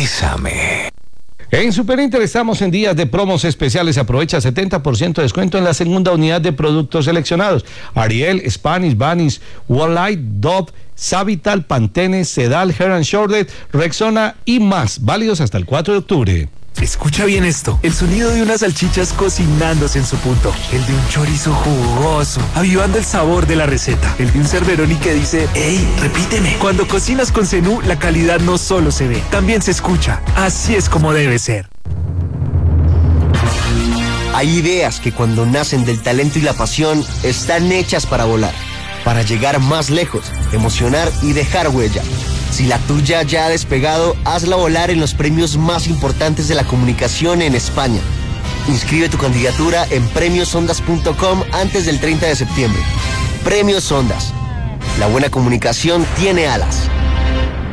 Bésame. En Super Inter estamos en días de promos especiales. Aprovecha 70% de descuento en la segunda unidad de productos seleccionados: Ariel, Spanish, Vanish, Wallite, Dove, Savital, Pantene, Sedal, Head & Shoulders, Rexona y más. Válidos hasta el 4 de octubre. Escucha bien esto, el sonido de unas salchichas cocinándose en su punto, el de un chorizo jugoso, avivando el sabor de la receta, el de un Cerveroni que dice, ¡ey, repíteme! Cuando cocinas con Zenú, la calidad no solo se ve, también se escucha. Así es como debe ser. Hay ideas que cuando nacen del talento y la pasión, están hechas para volar, para llegar más lejos, emocionar y dejar huella. Si la tuya ya ha despegado, hazla volar en los premios más importantes de la comunicación en España. Inscribe tu candidatura en premiosondas.com antes del 30 de septiembre. Premios Ondas. La buena comunicación tiene alas.